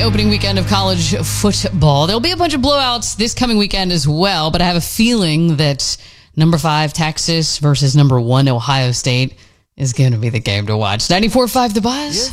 opening weekend of college football. There'll be a bunch of blowouts this coming weekend as well, but I have a feeling that number 5 Texas versus number 1 Ohio State is going to be the game to watch. 94.5 The Buzz.